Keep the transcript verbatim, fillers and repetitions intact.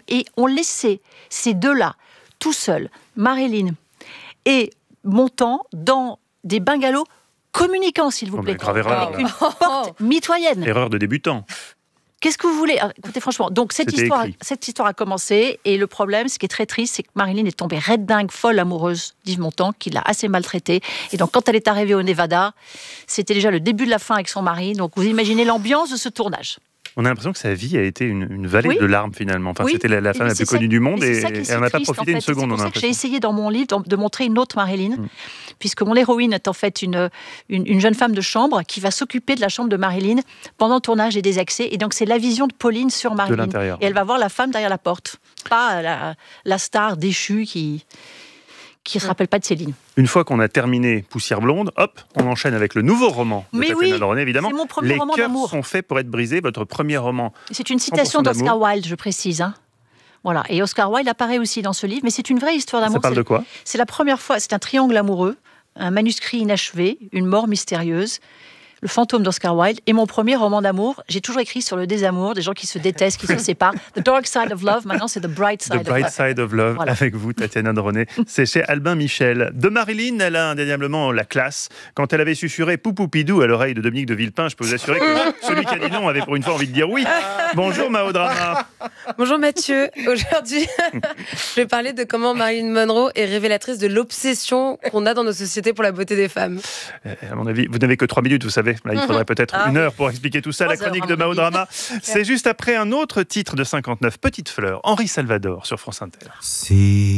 et ont laissé ces deux-là, tout seuls, Marilyn et Montand, dans des bungalows communicants, s'il vous Oh, plaît. mais grave erreur. Avec une porte mitoyenne. Erreur de débutant. Qu'est-ce que vous voulez ? Alors, écoutez, franchement, donc cette C'était histoire, écrit. cette histoire a commencé, et le problème, ce qui est très triste, c'est que Marilyn est tombée red dingue, folle amoureuse d'Yves Montand, qui l'a assez maltraitée. Et donc, quand elle est arrivée au Nevada, c'était déjà le début de la fin avec son mari. Donc, vous imaginez l'ambiance de ce tournage. On a l'impression que sa vie a été une, une vallée Oui. de larmes finalement. Enfin, Oui. c'était la, la Et femme mais la plus c'est ça- connue du monde mais c'est et ça qui est si elle n'a pas triste, profité en une fait. seconde. C'est On pour a ça que j'ai l'impression. essayé dans mon livre de, de montrer une autre Marilyn, Mm. puisque mon héroïne est en fait une, une, une jeune femme de chambre qui va s'occuper de la chambre de Marilyn pendant le tournage et des accès. Et donc c'est la vision de Pauline sur Marilyn. l'intérieur, Et elle va voir la femme derrière la porte, pas la, la star déchue qui qui se rappelle pas de Céline. Une fois qu'on a terminé Poussière blonde, hop, on enchaîne avec le nouveau roman de Mais Tatiana oui, Leronet, évidemment. c'est mon premier Les roman cœurs d'amour. sont faits pour être brisés. Votre premier roman. C'est une citation cent pour cent d'Oscar d'amour. Wilde, je précise. Hein. Voilà. Et Oscar Wilde apparaît aussi dans ce livre, mais c'est une vraie histoire d'amour. Ça parle C'est- de quoi ? C'est la première fois, c'est un triangle amoureux, un manuscrit inachevé, une mort mystérieuse, le fantôme d'Oscar Wilde, et mon premier roman d'amour. J'ai toujours écrit sur le désamour, des gens qui se détestent, qui se séparent. The Dark Side of Love, maintenant c'est The Bright Side The of Bright Love. Side of Love, Voilà. avec vous, Tatiana Leronet. C'est chez Albin Michel. De Marilyn, elle a indéniablement la classe. Quand elle avait susurré poupoupidou à l'oreille de Dominique de Villepin, je peux vous assurer que celui qui a dit non avait pour une fois envie de dire oui. Bonjour Mao Drama. Bonjour Mathieu. Aujourd'hui, je vais parler de comment Marilyn Monroe est révélatrice de l'obsession qu'on a dans nos sociétés pour la beauté des femmes. Euh, À mon avis, vous n'avez que trois minutes, vous savez. Là, il faudrait peut-être Ah une oui. heure pour expliquer tout ça. La Trois heures, chronique à de mon Mao avis. Drama, c'est juste après un autre titre de cinquante-neuf, Petite Fleur, Henri Salvador sur France Inter. Si